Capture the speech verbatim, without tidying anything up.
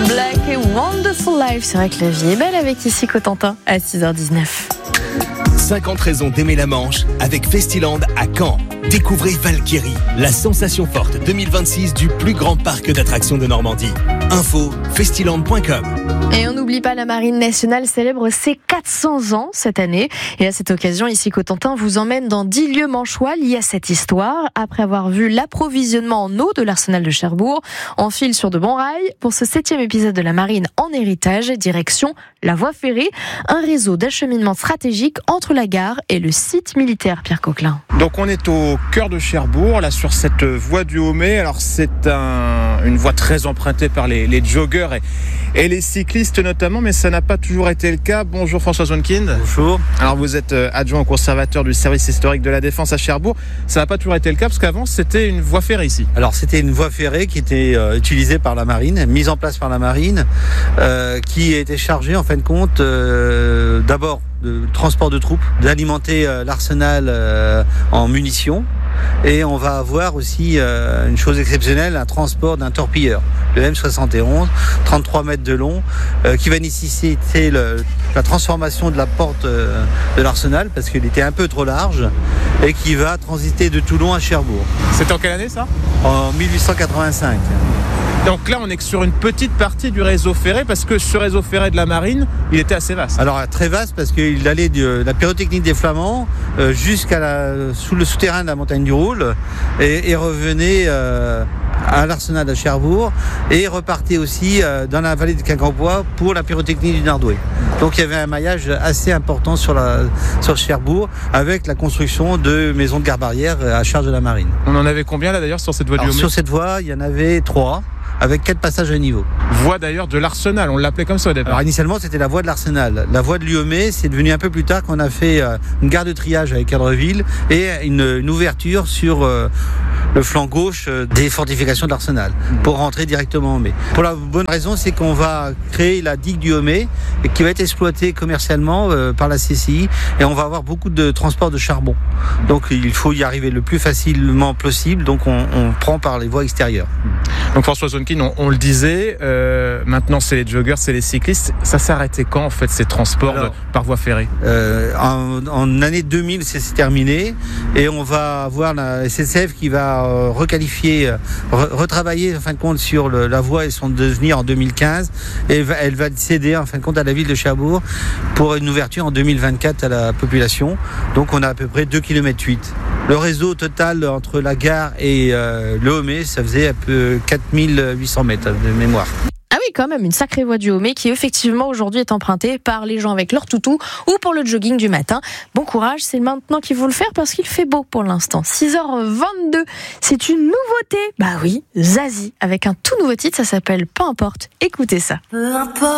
Black et Wonderful Life. C'est vrai que la vie est belle avec ici Cotentin à six heures dix-neuf. cinquante raisons d'aimer la Manche avec Festiland à Caen. Découvrez Valkyrie, la sensation forte deux mille vingt-six du plus grand parc d'attractions de Normandie. Info festiland point com. Et on n'oublie pas, la Marine nationale célèbre ses quatre cents ans cette année. Et à cette occasion, ici Cotentin vous emmène dans dix lieux manchois liés à cette histoire. Après avoir vu l'approvisionnement en eau de l'arsenal de Cherbourg, on file sur de bons rails pour ce septième épisode de la Marine en héritage, direction la voie ferrée, un réseau d'acheminement stratégique entre la gare et le site militaire. Pierre Coquelin. Donc on est au cœur de Cherbourg, là sur cette voie du Haut-Mai. Alors c'est un, une voie très empruntée par les, les joggeurs et, et les cyclistes notamment, mais ça n'a pas toujours été le cas. Bonjour François Zonkind. Bonjour. Alors vous êtes adjoint au conservateur du service historique de la Défense à Cherbourg. Ça n'a pas toujours été le cas parce qu'avant c'était une voie ferrée ici. Alors c'était une voie ferrée qui était euh, utilisée par la marine, mise en place par la marine, euh, qui était chargée en fin de compte euh, d'abord de transport de troupes, d'alimenter euh, l'arsenal euh, en munitions. Et on va avoir aussi euh, une chose exceptionnelle, un transport d'un torpilleur, le M soixante et onze, trente-trois mètres de long, euh, qui va nécessiter le, la transformation de la porte euh, de l'arsenal parce qu'il était un peu trop large et qui va transiter de Toulon à Cherbourg. C'était en quelle année ça ? En mille huit cent quatre-vingt-cinq. Donc là, on est que sur une petite partie du réseau ferré parce que ce réseau ferré de la marine, il était assez vaste. Alors très vaste parce qu'il allait de la pyrotechnique des Flamands euh, jusqu'à la, sous le souterrain de la montagne du Roule et, et revenait euh, à l'arsenal de Cherbourg et repartait aussi euh, dans la vallée de Quincampoix pour la pyrotechnique du Nardoué. Donc il y avait un maillage assez important sur, la, sur Cherbourg avec la construction de maisons de garde-barrière à charge de la marine. On en avait combien là d'ailleurs sur cette voie du Alors, Haut-Mai ? Sur cette voie, il y en avait trois, avec quatre passages à niveau. Voie d'ailleurs de l'arsenal, on l'appelait comme ça au départ. Alors initialement c'était la voie de l'arsenal. La voie de l'U O M E, c'est devenu un peu plus tard qu'on a fait euh, une gare de triage avec Cadreville et une, une ouverture sur euh, le flanc gauche euh, des fortifications de l'arsenal pour rentrer directement au Mai. Pour la bonne raison, c'est qu'on va créer la digue du Haut-Mai et qui va être exploitée commercialement euh, par la C C I et on va avoir beaucoup de transport de charbon. Donc il faut y arriver le plus facilement possible, donc on, on prend par les voies extérieures. Donc François Zonkind, on, on le disait, euh, maintenant c'est les joggers, c'est les cyclistes. Ça s'est arrêté quand en fait ces transports Alors, de, par voie ferrée ? euh, en, en année deux mille, c'est, c'est terminé et on va avoir la S N C F qui va euh, requalifier, re, retravailler en fin de compte sur le, la voie et son devenir en deux mille quinze et va, elle va céder en fin de compte à la ville de Cherbourg pour une ouverture en deux mille vingt-quatre à la population. Donc on a à peu près deux virgule huit kilomètres. Le réseau total entre la gare et euh, le Haut-Mai, ça faisait un peu quatre mille huit cents mètres de mémoire. Ah oui, quand même, une sacrée voie du Haut-Mai qui effectivement aujourd'hui est empruntée par les gens avec leur toutou ou pour le jogging du matin. Bon courage, c'est maintenant qu'il faut le faire parce qu'il fait beau pour l'instant. six heures vingt-deux, c'est une nouveauté. Bah oui, Zazie, avec un tout nouveau titre, ça s'appelle Peu importe. Écoutez ça. Peu importe.